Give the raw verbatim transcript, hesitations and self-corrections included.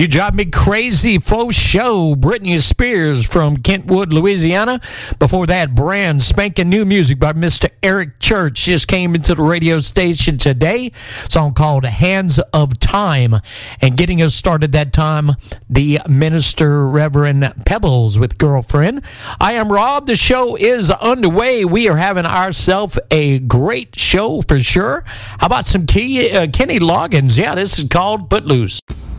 You Drive Me Crazy, Faux Show, Britney Spears from Kentwood, Louisiana. Before that, brand spanking new music by Mister Eric Church just came into the radio station today. Song called Hands of Time. And getting us started that time, the minister Reverend Pebbles with Girlfriend. I am Rob. The show is underway. We are having ourselves a great show for sure. How about some Key, uh, Kenny Loggins? Yeah, this is called Footloose.